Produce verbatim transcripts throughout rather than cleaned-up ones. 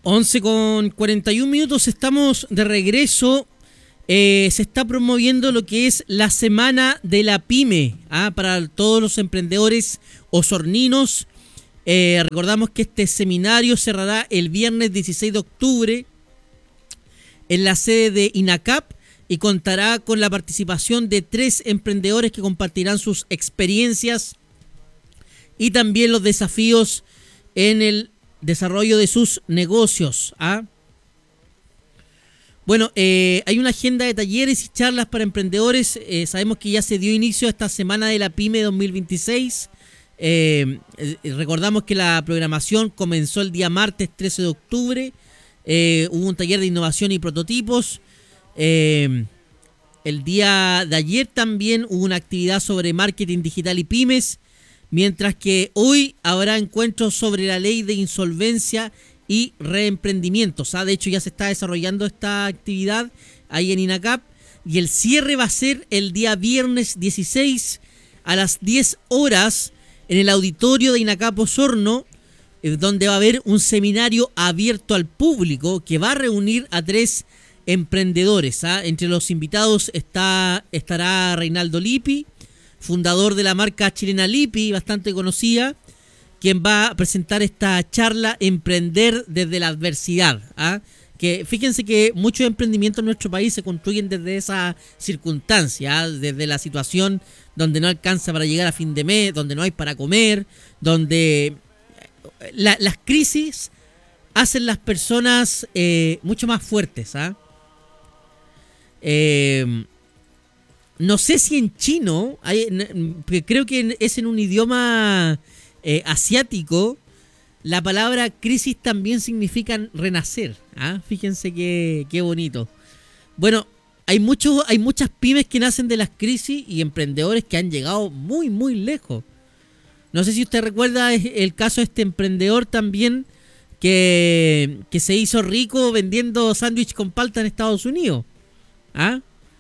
once con cuarenta y un minutos, estamos de regreso. Eh, se está promoviendo lo que es la Semana de la Pyme, ¿ah? Para todos los emprendedores osorninos. Eh, recordamos que este seminario cerrará el viernes dieciséis de octubre en la sede de INACAP y contará con la participación de tres emprendedores que compartirán sus experiencias y también los desafíos en el desarrollo de sus negocios. ¿ah? Bueno, eh, hay una agenda de talleres y charlas para emprendedores. Eh, sabemos que ya se dio inicio a esta Semana de la Pyme dos mil veintiséis. Eh, eh, recordamos que la programación comenzó el día martes trece de octubre. Eh, hubo un taller de innovación y prototipos. Eh, el día de ayer también hubo una actividad sobre marketing digital y pymes. Mientras que hoy habrá encuentros sobre la ley de insolvencia y reemprendimientos. ¿ah? De hecho, ya se está desarrollando esta actividad ahí en INACAP. Y el cierre va a ser el día viernes dieciséis a las diez horas en el auditorio de INACAP Osorno, eh, donde va a haber un seminario abierto al público que va a reunir a tres emprendedores. ¿ah? Entre los invitados está, estará Reinaldo Lippi, fundador de la marca chilena Lippi, bastante conocida, quien va a presentar esta charla Emprender desde la adversidad. ¿ah? Que fíjense que muchos emprendimientos en nuestro país se construyen desde esa circunstancia, ¿ah? Desde la situación donde no alcanza para llegar a fin de mes, donde no hay para comer, donde la, las crisis hacen las personas eh, mucho más fuertes. ¿ah? Eh, no sé si en chino, hay, creo que es en un idioma eh, asiático, la palabra crisis también significa renacer. ¿ah? Fíjense qué, qué bonito. Bueno, hay, muchos, hay muchas pymes que nacen de las crisis y emprendedores que han llegado muy, muy lejos. No sé si usted recuerda el caso de este emprendedor también que, que se hizo rico vendiendo sándwich con palta en Estados Unidos. ¿Ah?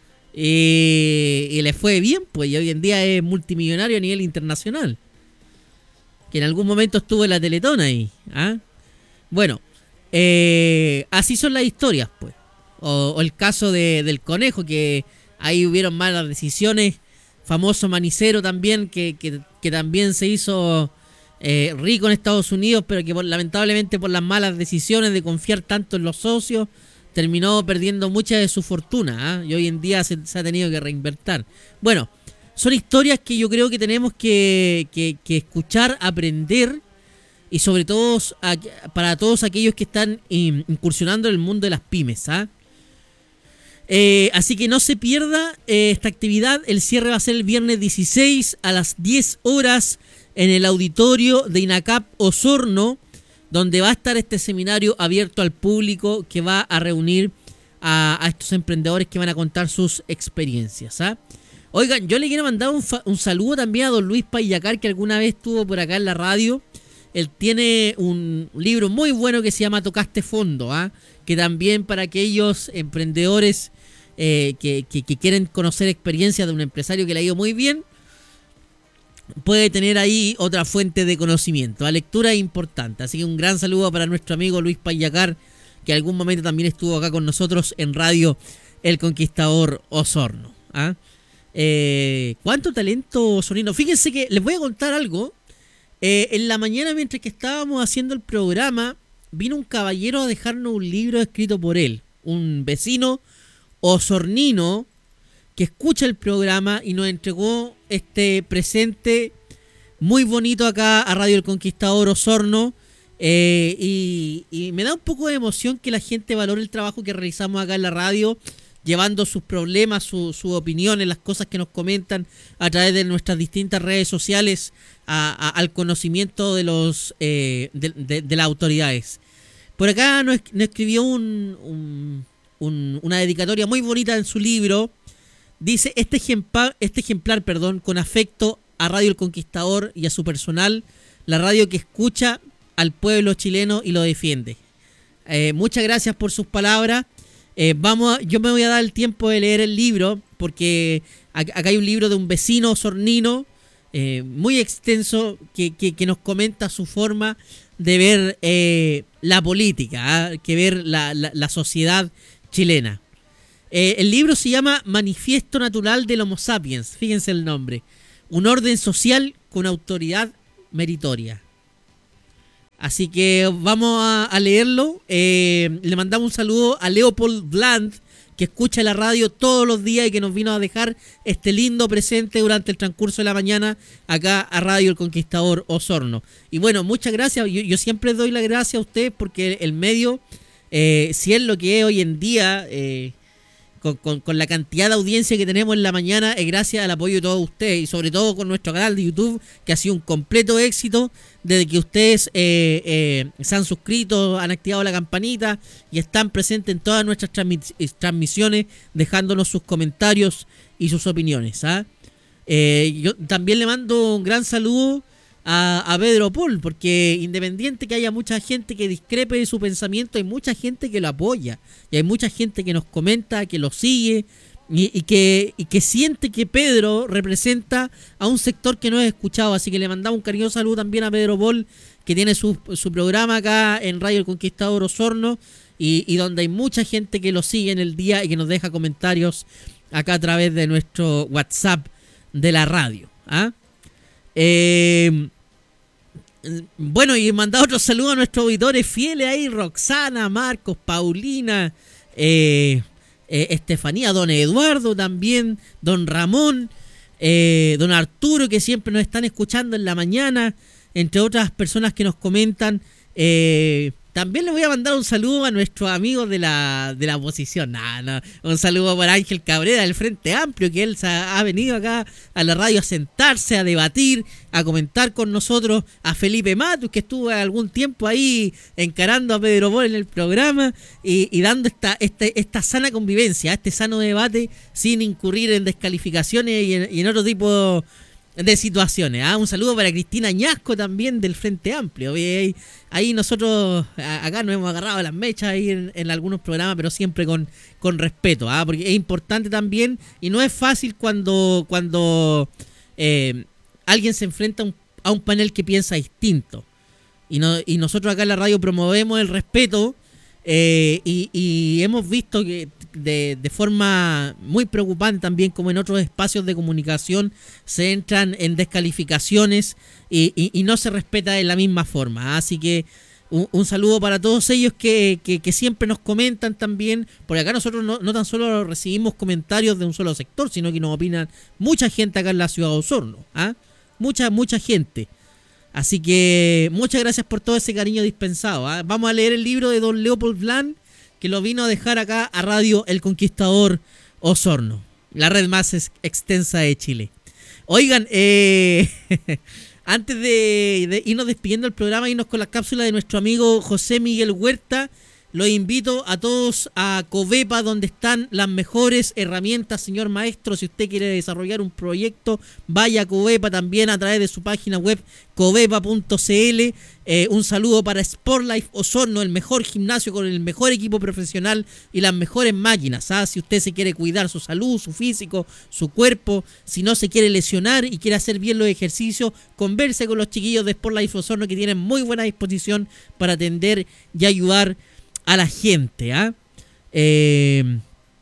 Y, y le fue bien, pues, y hoy en día es multimillonario a nivel internacional. Que en algún momento estuvo en la Teletón ahí. ¿ah? Bueno, eh, así son las historias, pues. O, o el caso de, del conejo, que ahí hubieron malas decisiones. Famoso manicero también, que, que, que también se hizo eh, rico en Estados Unidos, pero que por, lamentablemente por las malas decisiones de confiar tanto en los socios, terminó perdiendo mucha de su fortuna. ¿ah? Y hoy en día se, se ha tenido que reinvertir. Bueno, son historias que yo creo que tenemos que, que, que escuchar, aprender, y sobre todo a, para todos aquellos que están incursionando en el mundo de las pymes. ¿ah? Eh, así que no se pierda eh, esta actividad. El cierre va a ser el viernes dieciséis a las diez horas en el auditorio de INACAP Osorno, donde va a estar este seminario abierto al público que va a reunir a, a estos emprendedores que van a contar sus experiencias. ¿ah? Oigan, yo le quiero mandar un, fa- un saludo también a don Luis Payacar, que alguna vez estuvo por acá en la radio. Él tiene un libro muy bueno que se llama Tocaste Fondo, ¿ah? que también para aquellos emprendedores eh, que, que, que quieren conocer experiencias de un empresario que le ha ido muy bien, puede tener ahí otra fuente de conocimiento. La lectura es importante, así que un gran saludo para nuestro amigo Luis Payacar, que en algún momento también estuvo acá con nosotros en Radio El Conquistador Osorno. ¿ah? Eh, ¿Cuánto talento osornino? Fíjense que les voy a contar algo. Eh, en la mañana, mientras que estábamos haciendo el programa, vino un caballero a dejarnos un libro escrito por él, un vecino osornino que escucha el programa y nos entregó este presente muy bonito acá a Radio El Conquistador Osorno. Eh, y, y me da un poco de emoción que la gente valore el trabajo que realizamos acá en la radio, llevando sus problemas, sus su opiniones, las cosas que nos comentan a través de nuestras distintas redes sociales a, a, al conocimiento de los eh, de, de, de las autoridades. Por acá nos, nos escribió un, un, un, una dedicatoria muy bonita en su libro. Dice: este ejemplar, este ejemplar, perdón, con afecto a Radio El Conquistador y a su personal, la radio que escucha al pueblo chileno y lo defiende. Eh, muchas gracias por sus palabras. Eh, vamos a, yo me voy a dar el tiempo de leer el libro, porque acá hay un libro de un vecino osornino eh, muy extenso que, que, que nos comenta su forma de ver eh, la política, ¿ah? Que ver la, la, la sociedad chilena. Eh, el libro se llama Manifiesto Natural del Homo Sapiens, fíjense el nombre. Un orden social con autoridad meritoria. Así que vamos a, a leerlo. Eh, le mandamos un saludo a Leopold Bland, que escucha la radio todos los días y que nos vino a dejar este lindo presente durante el transcurso de la mañana acá a Radio El Conquistador Osorno. Y bueno, muchas gracias. Yo, yo siempre doy las gracias a ustedes porque el medio, eh, si es lo que es hoy en día, eh, con, con, con la cantidad de audiencia que tenemos en la mañana, es gracias al apoyo de todos ustedes y sobre todo con nuestro canal de YouTube, que ha sido un completo éxito desde que ustedes eh, eh, se han suscrito, han activado la campanita y están presentes en todas nuestras transmis- transmisiones, dejándonos sus comentarios y sus opiniones. ¿ah? Eh, yo también le mando un gran saludo a, a Pedro Paul, porque independiente que haya mucha gente que discrepe de su pensamiento, hay mucha gente que lo apoya y hay mucha gente que nos comenta, que lo sigue y, y, que, y que siente que Pedro representa a un sector que no es escuchado. Así que le mandamos un cariñoso saludo también a Pedro Paul, que tiene su, su programa acá en Radio El Conquistador Osorno y, y donde hay mucha gente que lo sigue en el día y que nos deja comentarios acá a través de nuestro WhatsApp de la radio. ¿ah? Eh, bueno, y mandar otro saludo a nuestros auditores fieles ahí, Roxana, Marcos, Paulina, eh, eh, Estefanía, don Eduardo también, don Ramón, eh, don Arturo, que siempre nos están escuchando en la mañana, entre otras personas que nos comentan. eh, También le voy a mandar un saludo a nuestros amigos de la, de la oposición. Nah, no. Un saludo para Ángel Cabrera del Frente Amplio, que él ha, ha venido acá a la radio a sentarse, a debatir, a comentar con nosotros. A Felipe Matus, que estuvo algún tiempo ahí encarando a Pedro Paul en el programa y, y dando esta, este, esta sana convivencia, este sano debate sin incurrir en descalificaciones y en, y en otro tipo de situaciones. ¿ah? Un saludo para Cristina Ñasco también del Frente Amplio. Ahí, ahí nosotros a, acá nos hemos agarrado las mechas ahí en, en algunos programas, pero siempre con, con respeto, ¿ah? Porque es importante también y no es fácil cuando, cuando eh, alguien se enfrenta a un, a un panel que piensa distinto. Y, no, y nosotros acá en la radio promovemos el respeto eh, y, y hemos visto que de, de forma muy preocupante también como en otros espacios de comunicación se entran en descalificaciones y, y, y no se respeta de la misma forma. Así que un, un saludo para todos ellos que, que, que siempre nos comentan también, porque acá nosotros no, no tan solo recibimos comentarios de un solo sector, sino que nos opinan mucha gente acá en la ciudad de Osorno. ¿ah? Mucha, mucha gente. Así que muchas gracias por todo ese cariño dispensado. ¿ah? Vamos a leer el libro de don Leopold Bland, que lo vino a dejar acá a Radio El Conquistador Osorno, la red más es, extensa de Chile. Oigan, eh, antes de, de irnos despidiendo el programa, irnos con la cápsula de nuestro amigo José Miguel Huerta, los invito a todos a Covepa, donde están las mejores herramientas, señor maestro. Si usted quiere desarrollar un proyecto, vaya a Covepa también a través de su página web covepa punto cl. Eh, un saludo para Sportlife Osorno, el mejor gimnasio con el mejor equipo profesional y las mejores máquinas. ¿ah? Si usted se quiere cuidar su salud, su físico, su cuerpo, si no se quiere lesionar y quiere hacer bien los ejercicios, converse con los chiquillos de Sportlife Osorno, que tienen muy buena disposición para atender y ayudar a la gente. ¿ah? Eh,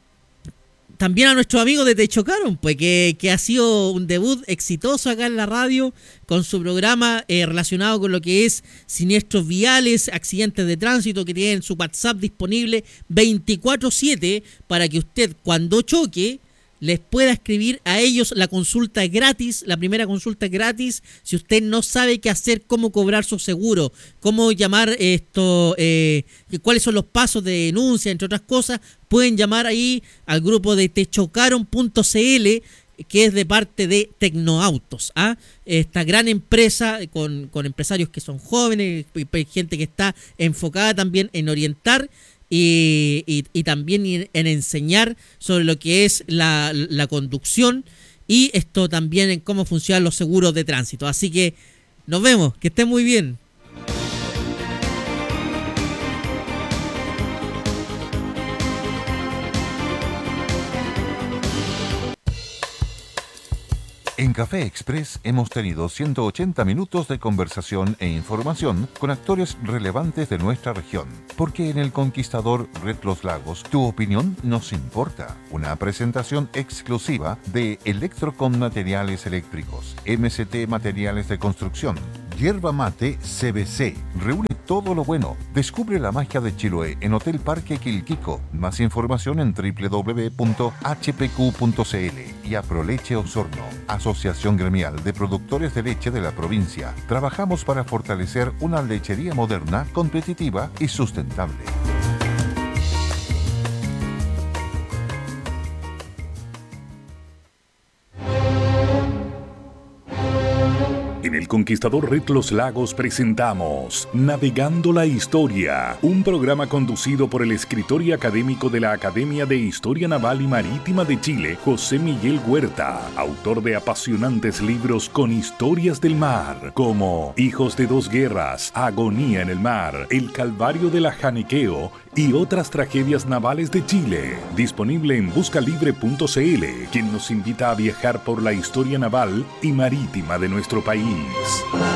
también a nuestros amigos de Te Chocaron, pues que, que ha sido un debut exitoso acá en la radio con su programa eh, relacionado con lo que es siniestros viales, accidentes de tránsito, que tienen su WhatsApp disponible veinticuatro siete para que usted cuando choque les pueda escribir a ellos. La consulta es gratis, la primera consulta es gratis. Si usted no sabe qué hacer, cómo cobrar su seguro, cómo llamar esto, eh, cuáles son los pasos de denuncia, entre otras cosas, pueden llamar ahí al grupo de te chocaron punto cl, que es de parte de Tecnoautos. ¿ah? Esta gran empresa con, con empresarios que son jóvenes, gente que está enfocada también en orientar Y, y, y también en enseñar sobre lo que es la, la conducción y esto también en cómo funcionan los seguros de tránsito. Así que nos vemos, que estén muy bien. En Café Express hemos tenido ciento ochenta minutos de conversación e información con actores relevantes de nuestra región. Porque en El Conquistador Red Los Lagos, tu opinión nos importa. Una presentación exclusiva de Electrocon Materiales Eléctricos, M C T Materiales de Construcción, Yerba Mate C B C. Reúne todo lo bueno. Descubre la magia de Chiloé en Hotel Parque Quilquico. Más información en doble u doble u doble u punto h p q punto c l. Y Aproleche Osorno, Asociación Gremial de Productores de Leche de la provincia. Trabajamos para fortalecer una lechería moderna, competitiva y sustentable. En El Conquistador Red Los Lagos presentamos Navegando la Historia, un programa conducido por el escritor y académico de la Academia de Historia Naval y Marítima de Chile, José Miguel Huerta, autor de apasionantes libros con historias del mar, como Hijos de dos Guerras, Agonía en el Mar, El Calvario de la Janequeo y otras tragedias navales de Chile. Disponible en buscalibre punto c l, quien nos invita a viajar por la historia naval y marítima de nuestro país.